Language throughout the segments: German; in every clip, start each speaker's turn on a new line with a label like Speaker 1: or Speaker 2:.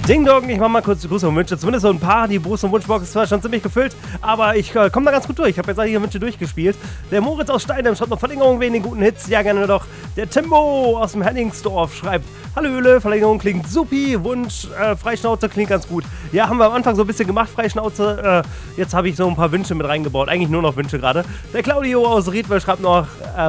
Speaker 1: Ding Dong, ich mach mal kurz die Grüße und Wünsche. Zumindest so ein paar. Die Gruß- und Wunschbox ist zwar schon ziemlich gefüllt, aber ich komme da ganz gut durch. Ich habe jetzt einige Wünsche durchgespielt. Der Moritz aus Steinem schreibt noch Verlängerung wegen den guten Hits. Ja, gerne doch. Der Timbo aus dem Henningsdorf schreibt: Hallöle, Verlängerung klingt supi. Wunsch, Freischnauze klingt ganz gut. Ja, haben wir am Anfang so ein bisschen gemacht, Freischnauze. Jetzt habe ich so ein paar Wünsche mit reingebaut. Eigentlich nur noch Wünsche gerade. Der Claudio aus Riedwell schreibt noch: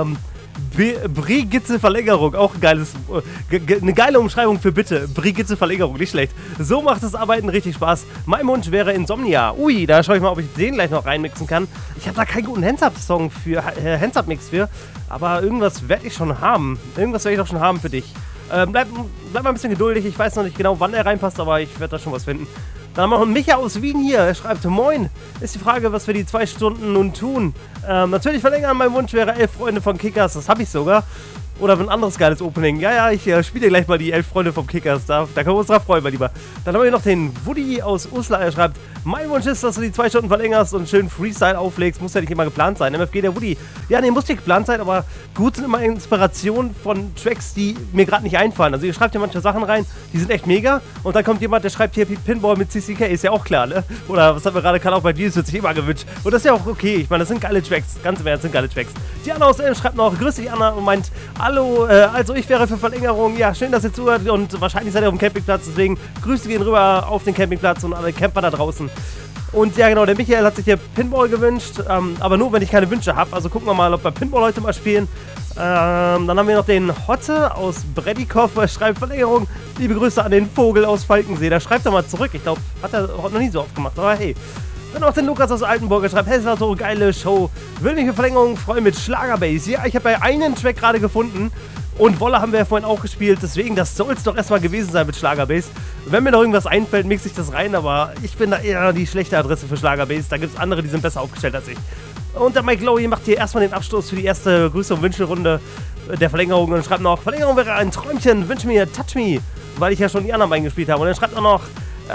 Speaker 1: Brigitte Verlängerung, auch ein geiles, eine geile Umschreibung für bitte. Brigitte Verlängerung, nicht schlecht. So macht das Arbeiten richtig Spaß. Mein Wunsch wäre Insomnia. Ui, da schaue ich mal, ob ich den gleich noch reinmixen kann. Ich habe da keinen guten Hands-Up-Song für, Hands-Up-Mix für, aber irgendwas werde ich schon haben. Irgendwas werde ich doch schon haben für dich. Bleib mal ein bisschen geduldig, ich weiß noch nicht genau, wann er reinpasst, aber ich werde da schon was finden. Dann haben wir noch einen Micha aus Wien hier, er schreibt: Moin, ist die Frage, was wir die 2 Stunden nun tun. Natürlich verlängern, mein Wunsch wäre 11 Freunde von Kickers, das habe ich sogar. Oder ein anderes geiles Opening. Ja, ich spiele gleich mal die 11 Freunde vom Kickers. Da können wir uns drauf freuen, mein Lieber. Dann haben wir hier noch den Woody aus Uslar. Er schreibt: Mein Wunsch ist, dass du die 2 Stunden verlängerst und schön Freestyle auflegst. Muss ja nicht immer geplant sein. MFG, der Woody. Ja, nee, muss nicht geplant sein, aber gut sind immer Inspirationen von Tracks, die mir gerade nicht einfallen. Also ihr schreibt ja manche Sachen rein, die sind echt mega. Und dann kommt jemand, der schreibt hier Pinball mit CCK. Ist ja auch klar, ne? Oder was haben wir gerade auch bei dir, das wird sich immer gewünscht. Und das ist ja auch okay. Ich meine, das sind geile Tracks. Ganz im Ernst, sind geile Tracks. Diana aus Elm schreibt noch: Grüß dich, Anna, und meint: Hallo, also ich wäre für Verlängerung. Ja, schön, dass ihr zuhört, und wahrscheinlich seid ihr auf dem Campingplatz, deswegen Grüße gehen rüber auf den Campingplatz und alle Camper da draußen. Und ja, genau, der Michael hat sich hier Pinball gewünscht, aber nur, wenn ich keine Wünsche habe. Also gucken wir mal, ob wir Pinball heute mal spielen. Dann haben wir noch den Hotte aus Bredikow, schreibt: Verlängerung, liebe Grüße an den Vogel aus Falkensee. Da schreibt er mal zurück, ich glaube, hat er noch nie so oft gemacht, aber hey. Dann noch den Lukas aus Altenburg, der schreibt: Hey, es war so eine geile Show. Will mich für Verlängerung freuen mit Schlagerbass. Ja, ich habe ja einen Track gerade gefunden. Und Wolle haben wir ja vorhin auch gespielt, deswegen, das soll es doch erstmal gewesen sein mit Schlagerbass. Wenn mir noch irgendwas einfällt, mixe ich das rein, aber ich bin da eher die schlechte Adresse für Schlagerbass. Da gibt es andere, die sind besser aufgestellt als ich. Und der Mike Lowy macht hier erstmal den Abstoß für die erste Grüße- und Wünschelrunde der Verlängerung und schreibt noch: Verlängerung wäre ein Träumchen, wünsche mir Touch Me, weil ich ja schon die anderen beiden gespielt habe. Und dann schreibt er noch,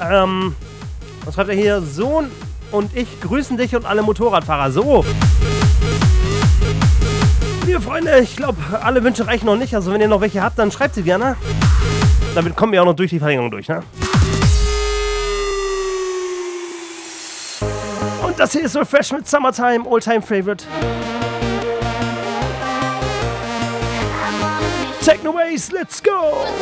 Speaker 1: was schreibt er hier? Sohn und ich grüßen dich und alle Motorradfahrer. So. Liebe Freunde, ich glaube, alle Wünsche reichen noch nicht. Also wenn ihr noch welche habt, dann schreibt sie gerne. Damit kommen wir auch noch durch die Verlängerung durch, ne? Und das hier ist Refresh mit Summertime, All-Time Favorite. Techno Waves, let's go!